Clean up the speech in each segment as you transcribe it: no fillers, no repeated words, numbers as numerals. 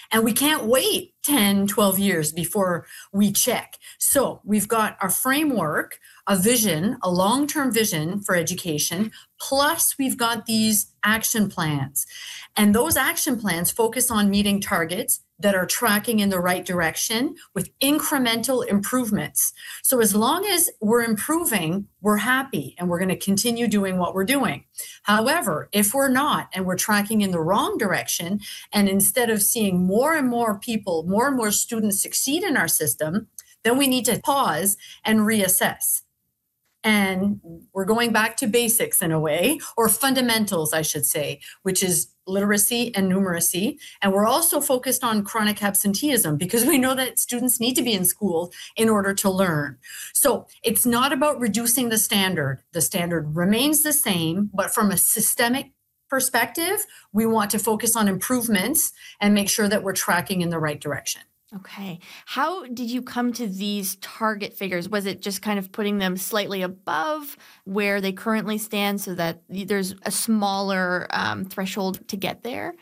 And we can't wait 10, 12 years before we check. So we've got our framework, a vision, a long-term vision for education, plus we've got these action plans. And those action plans focus on meeting targets that are tracking in the right direction with incremental improvements. So as long as we're improving, we're happy and we're going to continue doing what we're doing. However, if we're not and we're tracking in the wrong direction, and instead of seeing more and more people, more and more students succeed in our system, then we need to pause and reassess. And we're going back to basics in a way, or fundamentals, I should say, which is literacy and numeracy. And we're also focused on chronic absenteeism because we know that students need to be in school in order to learn. So it's not about reducing the standard. The standard remains the same, but from a systemic perspective, we want to focus on improvements and make sure that we're tracking in the right direction. Okay. How did you come to these target figures? Was it just kind of putting them slightly above where they currently stand so that there's a smaller threshold to get there?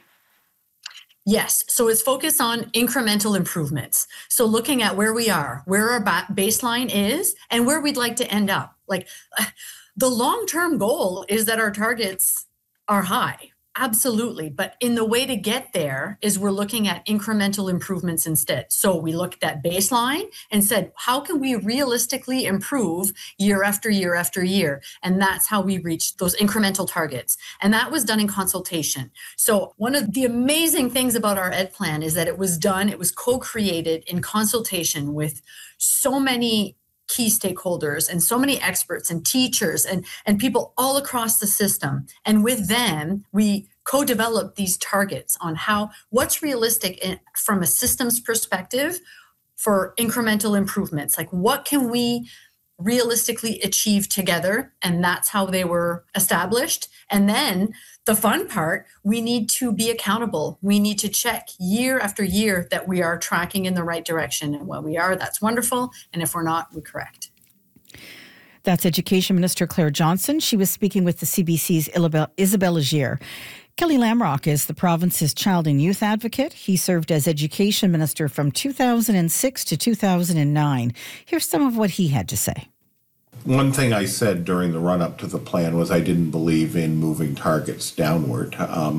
Yes. So it's focused on incremental improvements. So looking at where we are, where our baseline is, and where we'd like to end up. Like the long-term goal is that our targets are high. Absolutely. But in the way to get there is we're looking at incremental improvements instead. So we looked at baseline and said, how can we realistically improve year after year after year? And that's how we reached those incremental targets. And that was done in consultation. So one of the amazing things about our Ed Plan is that it was co-created in consultation with so many key stakeholders and so many experts and teachers and people all across the system. And with them, we co-developed these targets on what's realistic from a systems perspective for incremental improvements. Like what can we realistically achieve together? And that's how they were established. And then the fun part, we need to be accountable. We need to check year after year that we are tracking in the right direction. And when we are, that's wonderful. And if we're not, we correct. That's Education Minister Claire Johnson. She was speaking with the CBC's Isabelle Lagier. Kelly Lamrock is the province's child and youth advocate. He served as Education Minister from 2006 to 2009. Here's some of what he had to say. One thing I said during the run-up to the plan was I didn't believe in moving targets downward.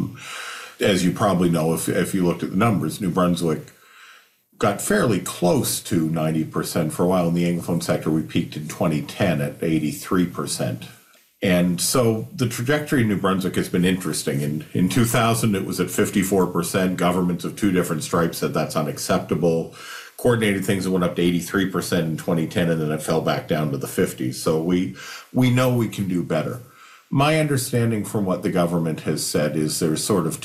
As you probably know, if you looked at the numbers, New Brunswick got fairly close to 90% for a while. In the Anglophone sector, we peaked in 2010 at 83%. And so the trajectory in New Brunswick has been interesting. In 2000, it was at 54%. Governments of two different stripes said that's unacceptable. Coordinated things that went up to 83% in 2010, and then it fell back down to the 50s. So we know we can do better. My understanding from what the government has said is there's sort of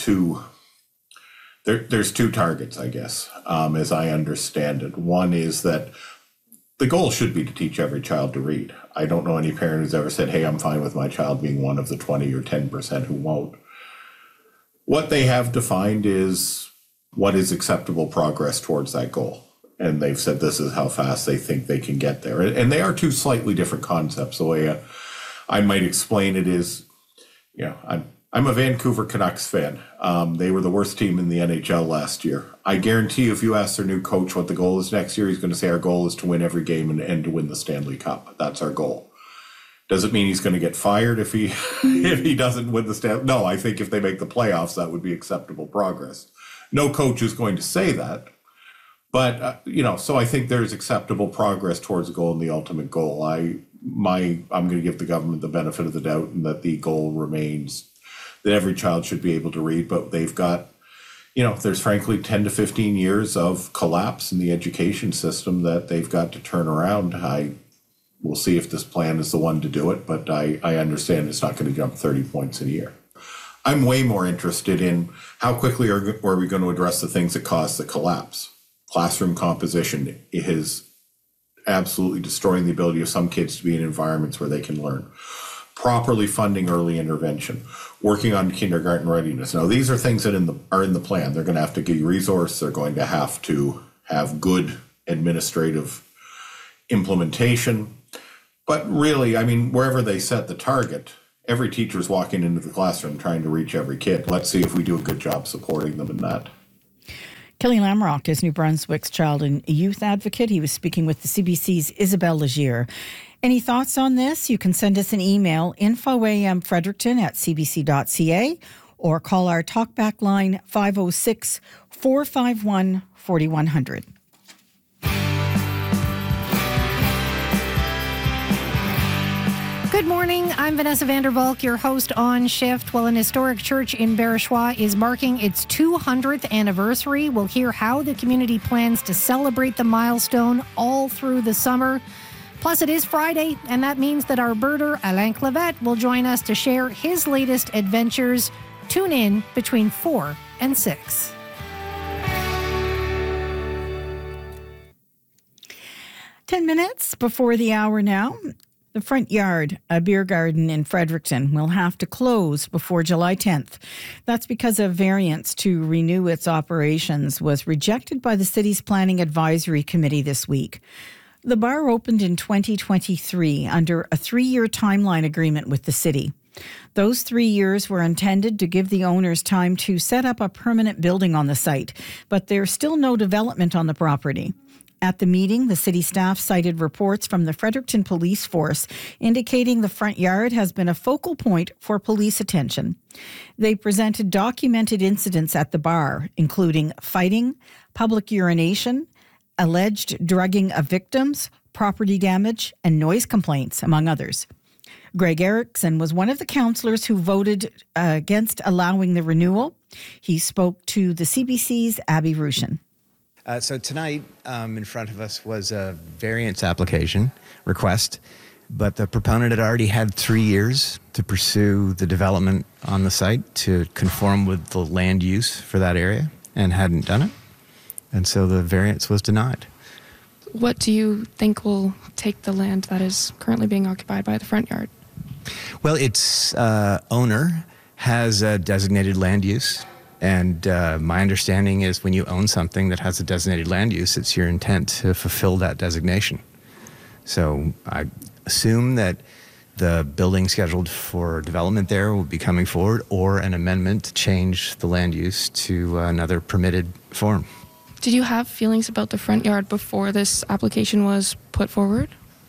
there's two targets, I guess, as I understand it. One is that the goal should be to teach every child to read. I don't know any parent who's ever said, hey, I'm fine with my child being one of the 20 or 10% who won't. What they have defined is what is acceptable progress towards that goal. And they've said this is how fast they think they can get there. And they are two slightly different concepts. The way I might explain it is, I'm a Vancouver Canucks fan. They were the worst team in the NHL last year. I guarantee you, if you ask their new coach what the goal is next year, he's going to say our goal is to win every game and to win the Stanley Cup. That's our goal. Does it mean he's going to get fired if he doesn't win the Stanley? No, I think if they make the playoffs, that would be acceptable progress. No coach is going to say that. But, so I think there's acceptable progress towards the goal and the ultimate goal. I'm going to give the government the benefit of the doubt and that the goal remains that every child should be able to read, but they've got, there's frankly 10 to 15 years of collapse in the education system that they've got to turn around. We'll see if this plan is the one to do it, but I understand it's not going to jump 30 points in a year. I'm way more interested in how quickly are we going to address the things that cause the collapse. Classroom composition is absolutely destroying the ability of some kids to be in environments where they can learn. Properly funding early intervention, working on kindergarten readiness. Now, these are things that are in the plan. They're going to have to give resource. They're going to have good administrative implementation. But really, wherever they set the target, every teacher is walking into the classroom trying to reach every kid. Let's see if we do a good job supporting them in that. Kelly Lamrock is New Brunswick's child and youth advocate. He was speaking with the CBC's Isabelle Legier. Any thoughts on this? You can send us an email, infoamfrederickton@cbc.ca, or call our talkback line 506-451-4100. Good morning. I'm Vanessa Vandervalk, your host on Shift. Well, an historic church in Barachois is marking its 200th anniversary. We'll hear how the community plans to celebrate the milestone all through the summer. Plus, it is Friday, and that means that our birder, Alain Clavette, will join us to share his latest adventures. Tune in between 4 and 6. Ten minutes before the hour now. The Front Yard, a beer garden in Fredericton, will have to close before July 10th. That's because a variance to renew its operations was rejected by the city's Planning Advisory Committee this week. The bar opened in 2023 under a 3-year timeline agreement with the city. Those 3 years were intended to give the owners time to set up a permanent building on the site, but there's still no development on the property. At the meeting, the city staff cited reports from the Fredericton Police Force indicating the Front Yard has been a focal point for police attention. They presented documented incidents at the bar, including fighting, public urination, alleged drugging of victims, property damage, and noise complaints, among others. Greg Erickson was one of the councillors who voted against allowing the renewal. He spoke to the CBC's Abby Rushin. So tonight, in front of us was a variance application request, but the proponent had already had 3 years to pursue the development on the site to conform with the land use for that area and hadn't done it. And so the variance was denied. What do you think will take the land that is currently being occupied by the Front Yard? Well, its owner has a designated land use. And my understanding is when you own something that has a designated land use, it's your intent to fulfill that designation. So I assume that the building scheduled for development there will be coming forward, or an amendment to change the land use to another permitted form. Did you have feelings about the Front Yard before this application was put forward?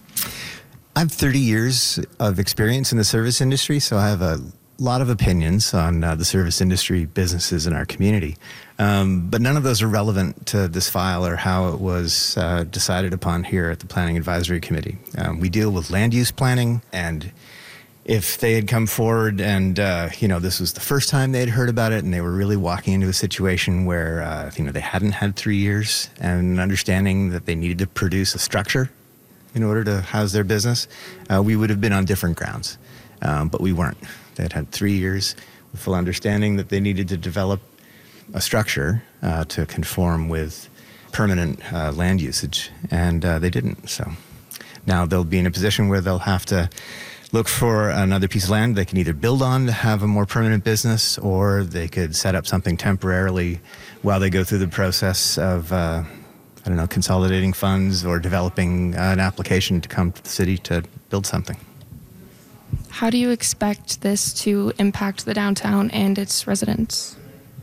I have 30 years of experience in the service industry, so I have a lot of opinions on the service industry businesses in our community, but none of those are relevant to this file or how it was decided upon here at the Planning Advisory Committee. We deal with land use planning, and if they had come forward and this was the first time they'd heard about it and they were really walking into a situation where they hadn't had 3 years and understanding that they needed to produce a structure in order to house their business, we would have been on different grounds, but we weren't. They'd had 3 years with full understanding that they needed to develop a structure to conform with permanent land usage, and they didn't. So now they'll be in a position where they'll have to look for another piece of land they can either build on to have a more permanent business, or they could set up something temporarily while they go through the process of, consolidating funds or developing an application to come to the city to build something. How do you expect this to impact the downtown and its residents?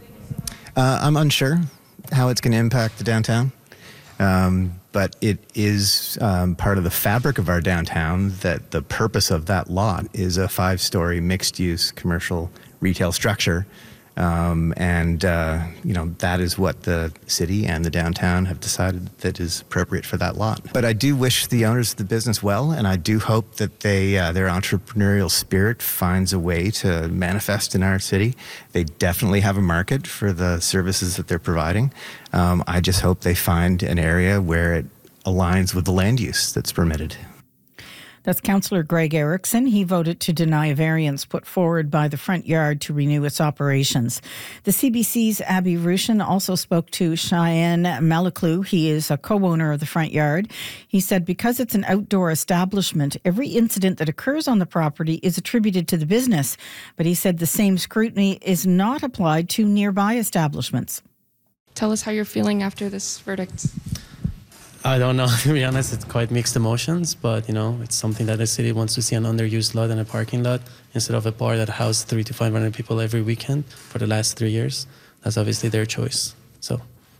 I'm unsure how it's going to impact the downtown, but it is part of the fabric of our downtown that the purpose of that lot is a 5-story mixed-use commercial retail structure. That is what the city and the downtown have decided that is appropriate for that lot. But I do wish the owners of the business well, and I do hope that their entrepreneurial spirit finds a way to manifest in our city. They definitely have a market for the services that they're providing. I just hope they find an area where it aligns with the land use that's permitted. That's Councillor Greg Erickson. He voted to deny a variance put forward by the Front Yard to renew its operations. The CBC's Abby Rushin also spoke to Cheyenne Malaclou. He is a co-owner of the Front Yard. He said because it's an outdoor establishment, every incident that occurs on the property is attributed to the business. But he said the same scrutiny is not applied to nearby establishments. Tell us how you're feeling after this verdict. I don't know, to be honest. It's quite mixed emotions, but, it's something that the city wants to see, an underused lot and a parking lot instead of a bar that housed 300 to 500 people every weekend for the last 3 years. That's obviously their choice. So